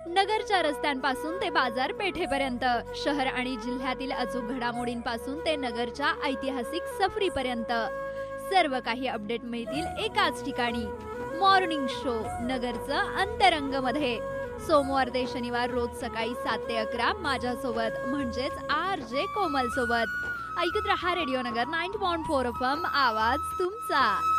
नगरच्या रस्त्यांपासून ते बाजारपेठेपर्यंत, शहर आणि जिल्ह्यातील अचूक घडामोडींपासून ते नगरच्या ऐतिहासिक सफरीपर्यंत सर्व काही अपडेट मिळतील एकाच ठिकाणी. मॉर्निंग शो नगरचं अंतरंग मध्ये, सोमवार ते शनिवार रोज सकाळी 7 ते 11 माझ्यासोबत म्हणजेच RJ कोमल सोबत. ऐकत रहा रेडिओ नगर 90.4 FM, आवाज तुमचा.